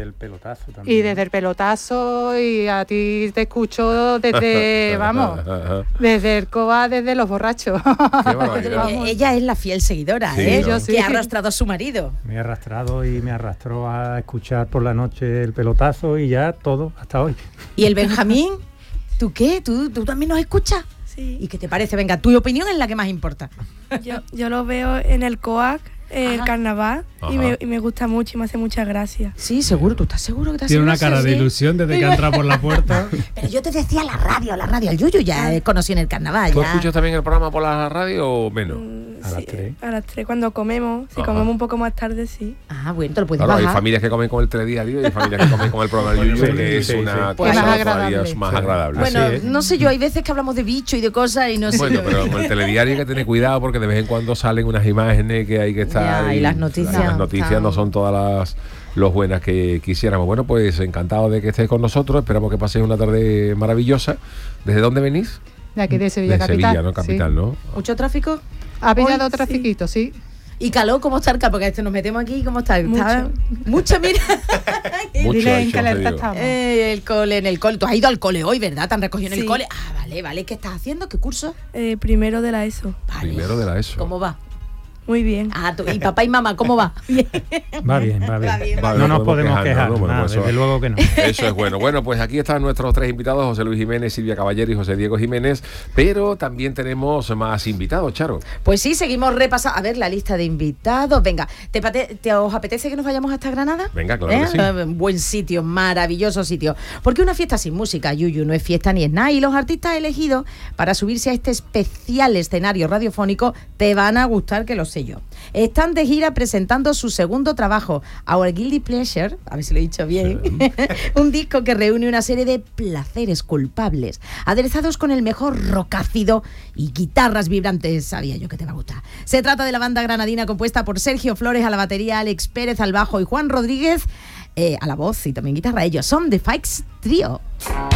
desde el pelotazo también. Y desde el pelotazo, y a ti te escucho desde, vamos, desde el COA, desde Los Borrachos. Ella es la fiel seguidora, Sí, yo sí. que ha arrastrado a su marido. Me ha arrastrado y me arrastró a escuchar por la noche el pelotazo y ya todo, hasta hoy. ¿Y el Benjamín? ¿Tú qué? ¿Tú también nos escuchas? Sí. ¿Y qué te parece? Venga, tu opinión es la que más importa. Yo lo veo en el COAC, el Ajá. carnaval, y me gusta mucho y me hace muchas gracias. Sí, seguro, ¿tú estás seguro que te hace Tiene una gracia? cara de Sí. ilusión desde que ha entrado por la puerta. Pero yo te decía la radio, el Yuyu ya conocí en el carnaval. ¿Tú ya. escuchas también el programa por la radio o menos? A las 3. A las 3 cuando comemos, si Ajá. comemos un poco más tarde, sí. Ah, bueno, te lo puedes Claro, hay bajar. familias que comen con el telediario y hay familias que comen con el programa del Yuyu, Sí, que es sí, una sí. Pues cosa más todavía agradable. más agradable. Bueno, Así es. no sé yo, hay veces que hablamos de bicho y de cosas y no sé. Bueno, pero con el telediario hay que tener cuidado porque de vez en cuando salen unas imágenes que hay que estar. Ya, y las noticias Las noticias están- no son todas las buenas que quisiéramos. Bueno, pues encantado de que estés con nosotros. Esperamos que paséis una tarde maravillosa. ¿Desde dónde venís? De aquí de Sevilla de Capital. Sevilla, ¿no? Capital, sí. ¿no? ¿Mucho tráfico? Ha pillado Hoy, trafiquito, sí. ¿Y calor? ¿Cómo está el calor? Porque nos metemos aquí, ¿cómo está? Mucho. Mucho, mira. Mucho, Dile ha en dicho, qué alerta Sergio. estamos. En el cole. Tú has ido al cole hoy, ¿verdad? ¿Te han recogido en el Sí. cole? Ah, vale. ¿Qué estás haciendo? ¿Qué curso? Primero de la ESO. Vale. Primero de la ESO. ¿Cómo va? Muy bien. Ah, y papá y mamá, ¿cómo va? Bien. Va bien, va bien. Va bien, va No bien. nos podemos quejar, ¿no? Bueno, nada, pues eso- desde luego que no. Eso es bueno. Bueno, pues aquí están nuestros tres invitados, José Luis Jiménez, Silvia Caballero y José Diego Jiménez, pero también tenemos más invitados, Charo. Pues sí, seguimos repasando. A ver, la lista de invitados. Venga, ¿os apetece que nos vayamos hasta Granada? Venga, claro que sí. Buen sitio, maravilloso sitio. Porque una fiesta sin música, Yuyu, no es fiesta ni es nada. Y los artistas elegidos para subirse a este especial escenario radiofónico te van a gustar, que lo sé yo. Están de gira presentando su segundo trabajo, Our Guilty Pleasure, a ver si lo he dicho bien, un disco que reúne una serie de placeres culpables, aderezados con el mejor rock ácido y guitarras vibrantes. Sabía yo que te va a gustar. Se trata de la banda granadina compuesta por Sergio Flores a la batería, Alex Pérez al bajo y Juan Rodríguez a la voz y también guitarra. Ellos son The Fikes Trio.